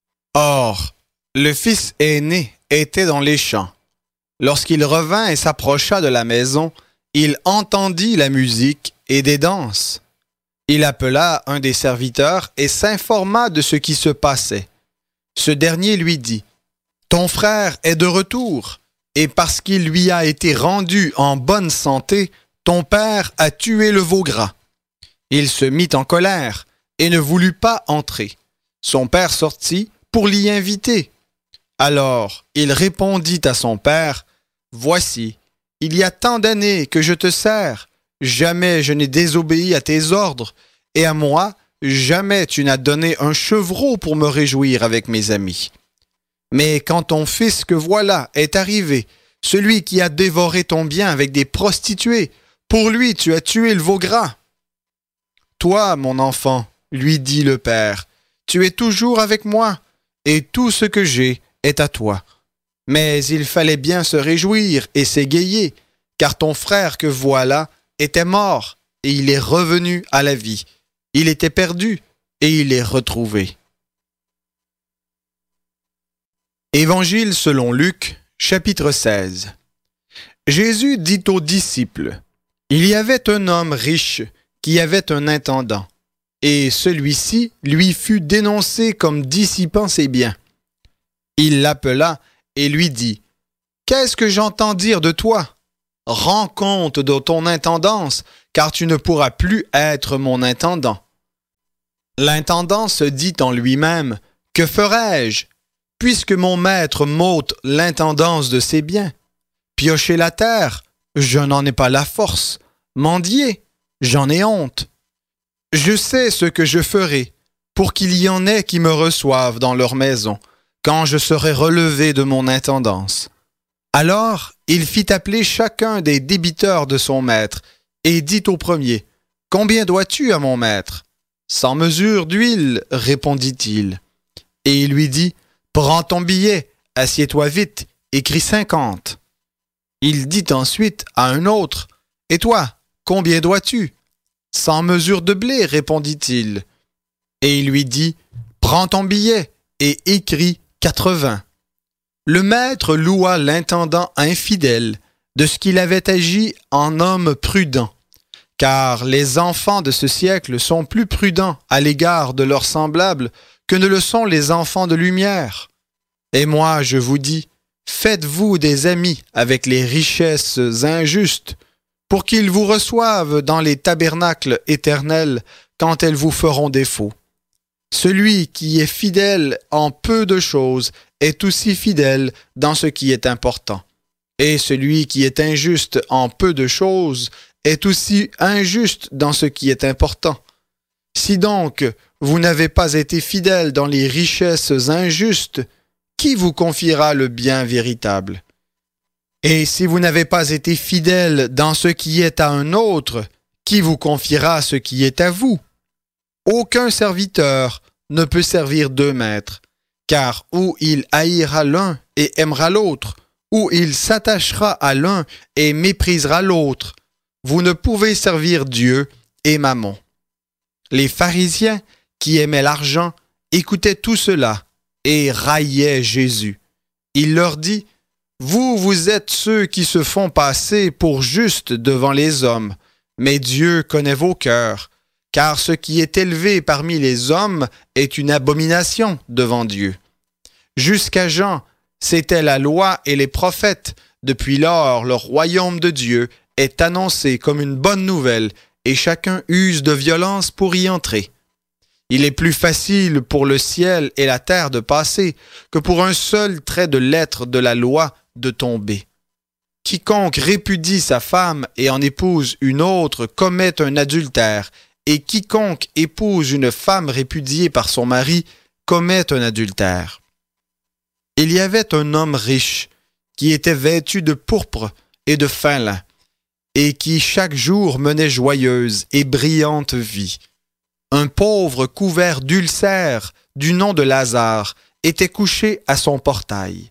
S1: Or, le fils aîné était dans les champs. Lorsqu'il revint et s'approcha de la maison, il entendit la musique et des danses. Il appela un des serviteurs et s'informa de ce qui se passait. Ce dernier lui dit: « Ton frère est de retour, et parce qu'il lui a été rendu en bonne santé, ton père a tué le veau gras. » Il se mit en colère et ne voulut pas entrer. Son père sortit pour l'y inviter. Alors il répondit à son père: « Voici, il y a tant d'années que je te sers, jamais je n'ai désobéi à tes ordres, et à moi, jamais tu n'as donné un chevreau pour me réjouir avec mes amis. Mais quand ton fils que voilà est arrivé, celui qui a dévoré ton bien avec des prostituées, pour lui tu as tué le veau gras. » « Toi, mon enfant, lui dit le père, tu es toujours avec moi, et tout ce que j'ai est à toi. Mais il fallait bien se réjouir et s'égayer, car ton frère que voilà était mort, et il est revenu à la vie. Il était perdu, et il est retrouvé. » Évangile selon Luc, chapitre 16. Jésus dit aux disciples: « Il y avait un homme riche qui avait un intendant, et celui-ci lui fut dénoncé comme dissipant ses biens. Il l'appela et lui dit: « Qu'est-ce que j'entends dire de toi? rends compte de ton intendance, car tu ne pourras plus être mon intendant. » L'intendant se dit en lui-même, « Que ferai-je, puisque mon maître m'ôte l'intendance de ses biens? Piocher la terre, je n'en ai pas la force. Mendier, j'en ai honte. Je sais ce que je ferai, pour qu'il y en ait qui me reçoivent dans leur maison, quand je serai relevé de mon intendance. » Alors il fit appeler chacun des débiteurs de son maître, et dit au premier, « Combien dois-tu à mon maître? » « 100 mesures d'huile, répondit-il. Et il lui dit, « Prends ton billet, assieds-toi vite, écris 50. » Il dit ensuite à un autre, « Et toi, combien dois-tu? » « 100 mesures de blé, répondit-il. Et il lui dit, « Prends ton billet et écris 80. » Le maître loua l'intendant infidèle de ce qu'il avait agi en homme prudent, car les enfants de ce siècle sont plus prudents à l'égard de leurs semblables que ne le sont les enfants de lumière. Et moi, je vous dis, faites-vous des amis avec les richesses injustes, pour qu'ils vous reçoivent dans les tabernacles éternels quand elles vous feront défaut. Celui qui est fidèle en peu de choses est aussi fidèle dans ce qui est important. Et celui qui est injuste en peu de choses est aussi injuste dans ce qui est important. Si donc vous n'avez pas été fidèle dans les richesses injustes, qui vous confiera le bien véritable? Et si vous n'avez pas été fidèle dans ce qui est à un autre, qui vous confiera ce qui est à vous? Aucun serviteur ne peut servir deux maîtres, car ou il haïra l'un et aimera l'autre, ou il s'attachera à l'un et méprisera l'autre. Vous ne pouvez servir Dieu et Mammon. Les pharisiens, qui aimaient l'argent, écoutaient tout cela et raillaient Jésus. Il leur dit, « Vous êtes ceux qui se font passer pour justes devant les hommes, mais Dieu connaît vos cœurs, car ce qui est élevé parmi les hommes est une abomination devant Dieu. Jusqu'à Jean, c'était la loi et les prophètes. Depuis lors, le royaume de Dieu est annoncé comme une bonne nouvelle, et chacun use de violence pour y entrer. Il est plus facile pour le ciel et la terre de passer que pour un seul trait de lettre de la loi de tomber. Quiconque répudie sa femme et en épouse une autre commet un adultère, et quiconque épouse une femme répudiée par son mari commet un adultère. » Il y avait un homme riche qui était vêtu de pourpre et de fin lin, et qui chaque jour menait joyeuse et brillante vie. Un pauvre couvert d'ulcères du nom de Lazare était couché à son portail.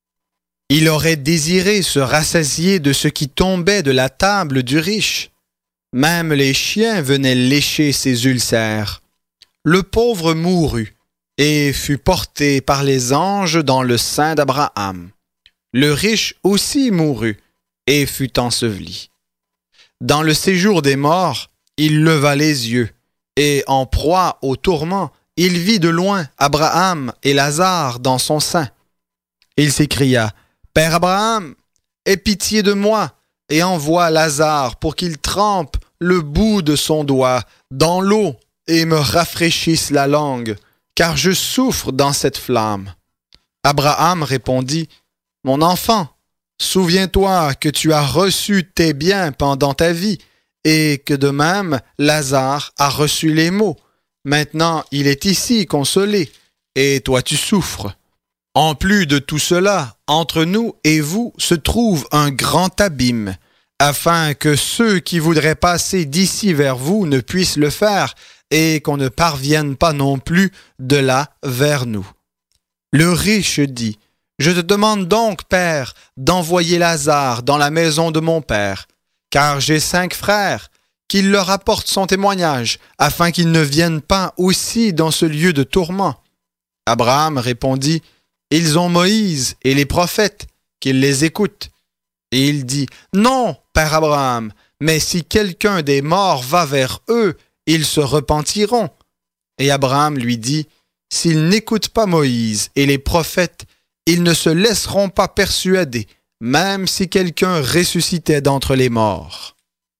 S1: Il aurait désiré se rassasier de ce qui tombait de la table du riche. Même les chiens venaient lécher ses ulcères. Le pauvre mourut et fut porté par les anges dans le sein d'Abraham. Le riche aussi mourut et fut enseveli. Dans le séjour des morts, il leva les yeux, et en proie au tourment, il vit de loin Abraham et Lazare dans son sein. Il s'écria, « Père Abraham, aie pitié de moi, et envoie Lazare pour qu'il trempe le bout de son doigt dans l'eau et me rafraîchisse la langue, car je souffre dans cette flamme. » Abraham répondit, « Mon enfant, souviens-toi que tu as reçu tes biens pendant ta vie, et que de même Lazare a reçu les maux. Maintenant il est ici consolé, et toi tu souffres. En plus de tout cela, entre nous et vous se trouve un grand abîme, afin que ceux qui voudraient passer d'ici vers vous ne puissent le faire, et qu'on ne parvienne pas non plus de là vers nous. » Le riche dit, « Je te demande donc, Père, d'envoyer Lazare dans la maison de mon père, car j'ai 5 frères, qu'il leur apporte son témoignage, afin qu'ils ne viennent pas aussi dans ce lieu de tourment. » Abraham répondit, « Ils ont Moïse et les prophètes, qu'ils les écoutent. » Et il dit, « Non, Père Abraham, mais si quelqu'un des morts va vers eux, ils se repentiront. » Et Abraham lui dit, « S'ils n'écoutent pas Moïse et les prophètes, ils ne se laisseront pas persuader, même si quelqu'un ressuscitait d'entre les morts.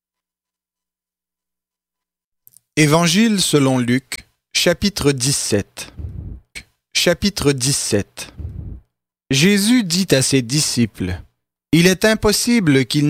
S1: Évangile selon Luc, chapitre 17. Chapitre 17. Jésus dit à ses disciples, « Il est impossible qu'ils